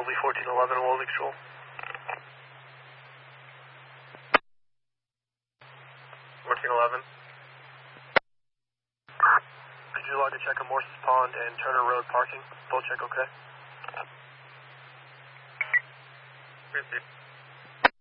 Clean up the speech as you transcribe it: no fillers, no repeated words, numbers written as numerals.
Lee 1411, Wolding Stroll. Could you log a check of Morse's Pond and Turner Road parking? Full check, okay? Received.